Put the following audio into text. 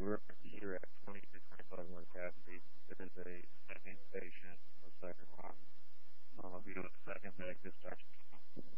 over, you're at 20 to 25 more capacity. There is a second station, or second line. If you go to the second deck, this starts